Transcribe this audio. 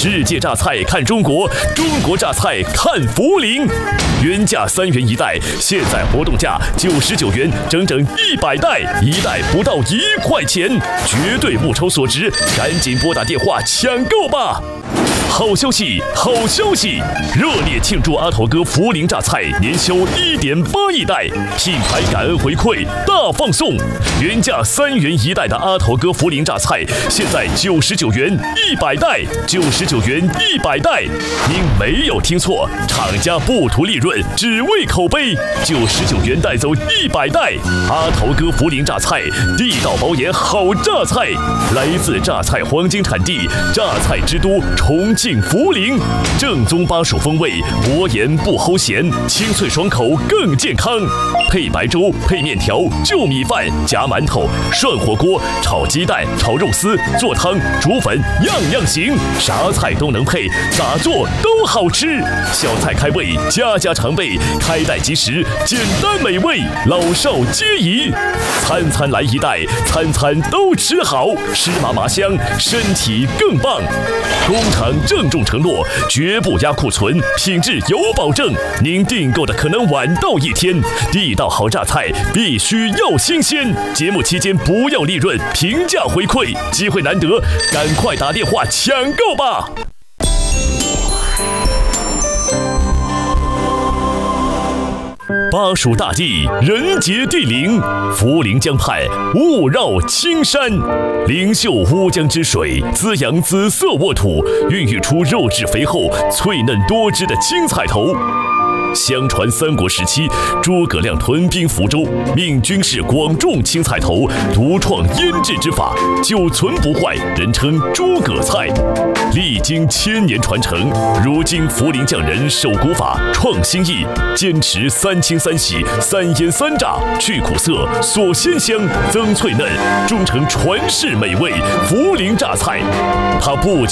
世界榨菜看中国，中国榨菜看涪陵。原价3元一袋，现在活动价99元，整整100袋，一袋不到1块钱，绝对物超所值，赶紧拨打电话抢购吧！好消息，好消息！热烈庆祝阿头哥涪陵榨菜年销1.8亿袋，品牌感恩回馈大放送。原价3元一袋的阿头哥涪陵榨菜，现在99元100袋，99元100袋。您没有听错，厂家不图利润，只为口碑，99元带走100袋。阿头哥涪陵榨菜，地道保研好榨菜，来自榨菜黄金产地，榨菜之都重庆涪陵，正宗巴蜀风味，薄盐不齁咸，清脆爽口更健康。配白粥，配面条，就米饭，夹馒头，涮火锅，炒鸡蛋，炒肉丝，做汤，煮粉，样样行，啥菜都能配，咋做都好吃。小菜开胃，家家常备，开袋即食，简单美味，老少皆宜。餐餐来一袋，餐餐都吃好，湿麻麻香，身体更棒。工厂郑重承诺，绝不压库存，品质有保证。您订购的可能晚到1天，地道好榨菜必须要新鲜。节目期间不要利润，平价回馈，机会难得，赶快打电话抢购吧！巴蜀大地，人杰地灵，涪陵江畔雾绕青山，灵秀乌江之水滋养紫色沃土，孕育出肉质肥厚、脆嫩多汁的青菜头。相传三国时期，诸葛亮屯兵福州，命军士广种青菜头，独创腌制之法，久存不坏，人称诸葛菜。历经1000年传承，如今涪陵匠人守古法，创新意，坚持3清3洗、3腌3炸，去苦涩，锁鲜香，增脆嫩，终成传世美味涪陵榨菜。它不仅